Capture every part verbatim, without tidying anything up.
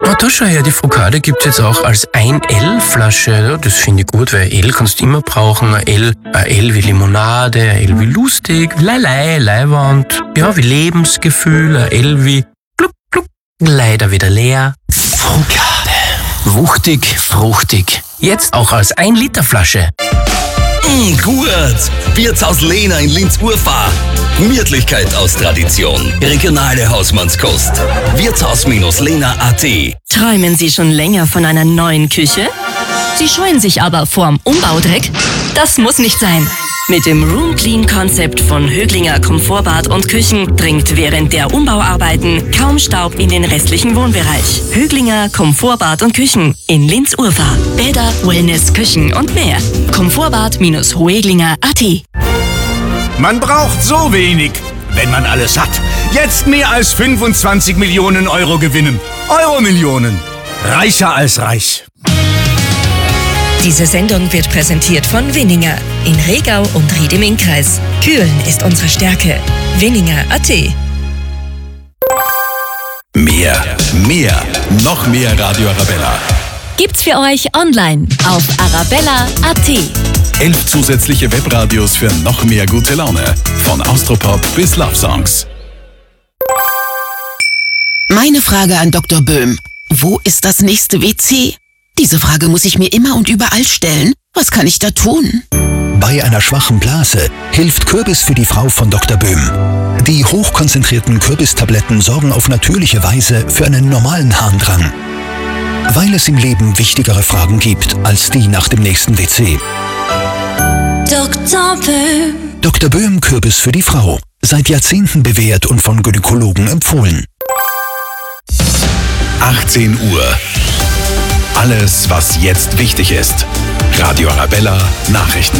Ah, da schau her, die Frukade gibt's jetzt auch als ein L-Flasche. Ja, das finde ich gut, weil L kannst du immer brauchen. Ein L, ein L wie Limonade, ein L wie lustig, Leilei, Leiwand, ja, wie Lebensgefühl, ein L wie gluck, gluck, leider wieder leer. Frukade. Wuchtig, fruchtig. Jetzt auch als ein Liter Flasche. Mmh, gut! Wirtshaus Lehner in Linz-Urfahr. Gemütlichkeit aus Tradition. Regionale Hausmannskost. Wirtshaus-Lehner punkt at. Träumen Sie schon länger von einer neuen Küche? Sie scheuen sich aber vorm Umbaudreck? Das muss nicht sein. Mit dem Room Clean Konzept von Höglinger Komfortbad und Küchen dringt während der Umbauarbeiten kaum Staub in den restlichen Wohnbereich. Höglinger Komfortbad und Küchen in Linz-Urfahr. Bäder, Wellness, Küchen und mehr. Komfortbad Hoeglinger punkt at. Man braucht so wenig, wenn man alles hat. Jetzt mehr als fünfundzwanzig Millionen Euro gewinnen. Euro-Millionen. Reicher als reich. Diese Sendung wird präsentiert von Winninger in Regau und Ried im Innkreis. Kühlen ist unsere Stärke. Winninger punkt at. Mehr, mehr, noch mehr Radio Arabella. Gibt's für euch online auf arabella punkt at. Elf zusätzliche Webradios für noch mehr gute Laune. Von Austropop bis Love Songs. Meine Frage an Doktor Böhm. Wo ist das nächste W C? Diese Frage muss ich mir immer und überall stellen. Was kann ich da tun? Bei einer schwachen Blase hilft Kürbis für die Frau von Doktor Böhm. Die hochkonzentrierten Kürbistabletten sorgen auf natürliche Weise für einen normalen Harndrang. Weil es im Leben wichtigere Fragen gibt als die nach dem nächsten W C. Doktor Böhm. Doktor Böhm Kürbis für die Frau. Seit Jahrzehnten bewährt und von Gynäkologen empfohlen. achtzehn Uhr. Alles, was jetzt wichtig ist. Radio Arabella Nachrichten.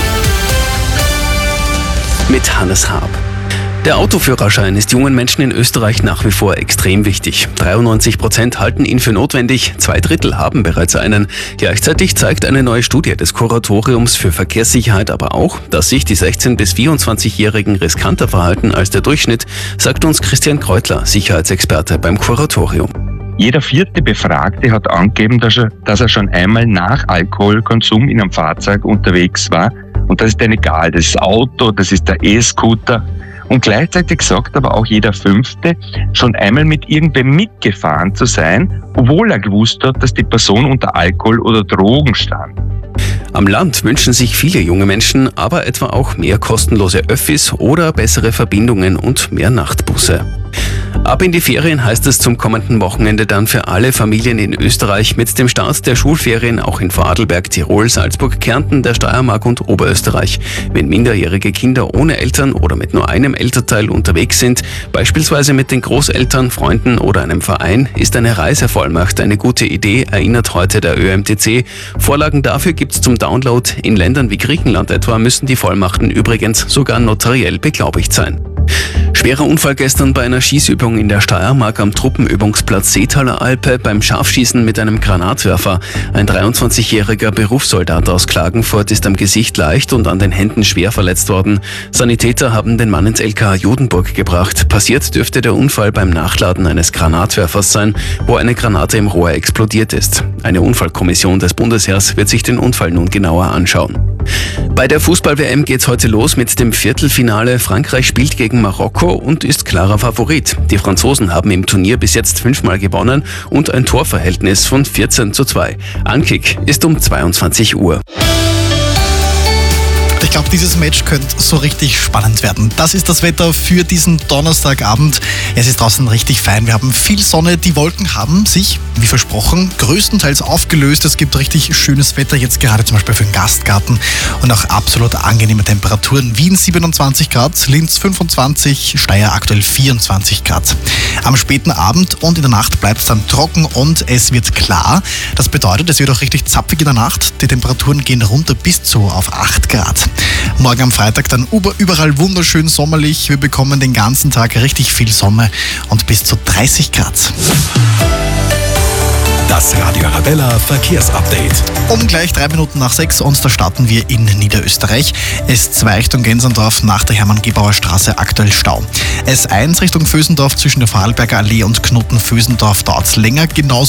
Mit Hannes Haab. Der Autoführerschein ist jungen Menschen in Österreich nach wie vor extrem wichtig. dreiundneunzig Prozent halten ihn für notwendig, zwei Drittel haben bereits einen. Gleichzeitig zeigt eine neue Studie des Kuratoriums für Verkehrssicherheit aber auch, dass sich die sechzehn- bis vierundzwanzigjährigen riskanter verhalten als der Durchschnitt, sagt uns Christian Kreutler, Sicherheitsexperte beim Kuratorium. Jeder vierte Befragte hat angegeben, dass er, dass er schon einmal nach Alkoholkonsum in einem Fahrzeug unterwegs war. Und das ist dann egal, das ist das Auto, das ist der E-Scooter. Und gleichzeitig sagt aber auch jeder Fünfte, schon einmal mit irgendwem mitgefahren zu sein, obwohl er gewusst hat, dass die Person unter Alkohol oder Drogen stand. Am Land wünschen sich viele junge Menschen aber etwa auch mehr kostenlose Öffis oder bessere Verbindungen und mehr Nachtbusse. Ab in die Ferien heißt es zum kommenden Wochenende dann für alle Familien in Österreich mit dem Start der Schulferien auch in Vorarlberg, Tirol, Salzburg, Kärnten, der Steiermark und Oberösterreich. Wenn minderjährige Kinder ohne Eltern oder mit nur einem Elternteil unterwegs sind, beispielsweise mit den Großeltern, Freunden oder einem Verein, ist eine Reisevollmacht eine gute Idee, erinnert heute der Ö M T C. Vorlagen dafür gibt's zum Download. In Ländern wie Griechenland etwa müssen die Vollmachten übrigens sogar notariell beglaubigt sein. Schwerer Unfall gestern bei einer Schießübung in der Steiermark am Truppenübungsplatz Seetaler Alpe beim Scharfschießen mit einem Granatwerfer. Ein dreiundzwanzigjähriger Berufssoldat aus Klagenfurt ist am Gesicht leicht und an den Händen schwer verletzt worden. Sanitäter haben den Mann ins L K A Judenburg gebracht. Passiert dürfte der Unfall beim Nachladen eines Granatwerfers sein, wo eine Granate im Rohr explodiert ist. Eine Unfallkommission des Bundesheers wird sich den Unfall nun genauer anschauen. Bei der Fußball-W M geht's heute los mit dem Viertelfinale. Frankreich spielt gegen Marokko und ist klarer Favorit. Die Franzosen haben im Turnier bis jetzt fünfmal gewonnen und ein Torverhältnis von vierzehn zu zwei. Ankick ist um zweiundzwanzig Uhr. Ich glaube, dieses Match könnte so richtig spannend werden. Das ist das Wetter für diesen Donnerstagabend. Es ist draußen richtig fein. Wir haben viel Sonne. Die Wolken haben sich, wie versprochen, größtenteils aufgelöst. Es gibt richtig schönes Wetter jetzt gerade zum Beispiel für den Gastgarten und auch absolut angenehme Temperaturen. Wien siebenundzwanzig Grad, Linz fünfundzwanzig, Steyr aktuell vierundzwanzig Grad. Am späten Abend und in der Nacht bleibt es dann trocken und es wird klar. Das bedeutet, es wird auch richtig zapfig in der Nacht. Die Temperaturen gehen runter bis zu auf acht Grad. Morgen am Freitag dann überall wunderschön sommerlich. Wir bekommen den ganzen Tag richtig viel Sonne und bis zu dreißig Grad. Das Radio Arabella Verkehrsupdate. Um gleich drei Minuten nach sechs und da starten wir in Niederösterreich. S zwei Richtung Gensendorf nach der Hermann-Gebauer Straße aktuell Stau. S eins Richtung Vösendorf zwischen der Vorarlberger Allee und Knoten-Vösendorf dauert es länger. Genauso